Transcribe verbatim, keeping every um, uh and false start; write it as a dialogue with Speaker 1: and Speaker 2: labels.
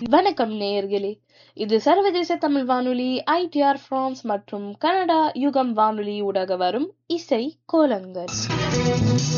Speaker 1: வணக்கம் நேயர்களே, இது சர்வதேச தமிழ் வானொலி ஐ டி ஆர் பிரான்ஸ் மற்றும் கனடா யுகம் வானொலி ஊடாக வரும் இசை கோலங்கள்.